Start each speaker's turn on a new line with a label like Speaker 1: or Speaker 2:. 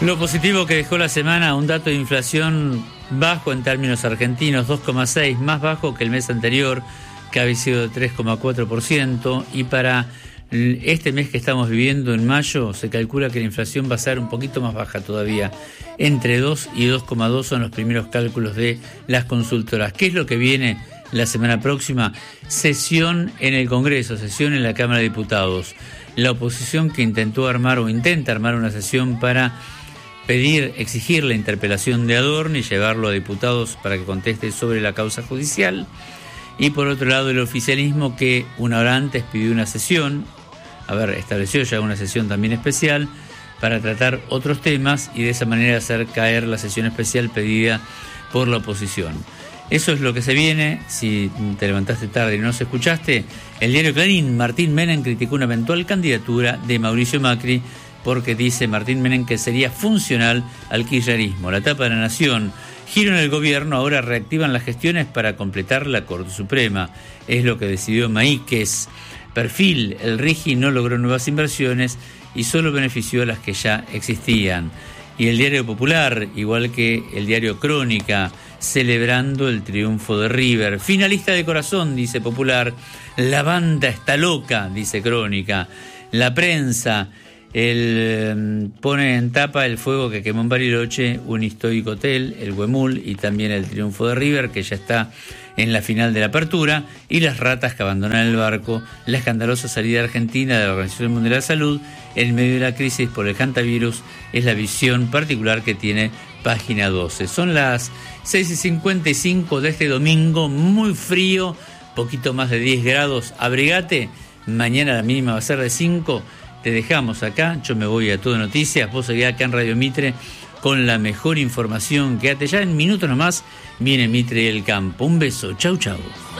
Speaker 1: Lo positivo que dejó la semana, un dato de inflación bajo en términos argentinos, 2,6, más bajo que el mes anterior, que había sido de 3,4%, y para este mes que estamos viviendo en mayo se calcula que la inflación va a ser un poquito más baja todavía, entre 2 y 2,2 son los primeros cálculos de las consultoras. ¿Qué es lo que viene la semana próxima? Sesión en el Congreso, sesión en la Cámara de Diputados. La oposición que intentó armar o intenta armar una sesión para exigir la interpelación de Adorni y llevarlo a diputados para que conteste sobre la causa judicial. Y por otro lado el oficialismo que una hora antes pidió una sesión, estableció ya una sesión también especial para tratar otros temas y de esa manera hacer caer la sesión especial pedida por la oposición. Eso es lo que se viene. Si te levantaste tarde y no nos escuchaste, el diario Clarín, Martín Menem criticó una eventual candidatura de Mauricio Macri porque dice Martín Menem que sería funcional al kirchnerismo. La tapa de La Nación, giro en el gobierno, ahora reactivan las gestiones para completar la Corte Suprema. Es lo que decidió Maíquez. Perfil, el RIGI no logró nuevas inversiones y solo benefició a las que ya existían. Y el diario Popular, igual que el diario Crónica, celebrando el triunfo de River. Finalista de corazón, dice Popular. La banda está loca, dice Crónica. La Prensa, pone en tapa el fuego que quemó en Bariloche, un histórico hotel, el Huemul, y también el triunfo de River, que ya está en la final de la apertura, y las ratas que abandonan el barco, la escandalosa salida argentina de la Organización Mundial de la Salud en medio de la crisis por el hantavirus, es la visión particular que tiene Página 12. Son las 6:55 de este domingo, muy frío, poquito más de 10 grados, abrigate, mañana la mínima va a ser de 5. Te dejamos acá, yo me voy a Todo Noticias, vos seguís acá en Radio Mitre con la mejor información. Quédate ya en minutos nomás, viene Mitre y el Campo. Un beso, chau chau.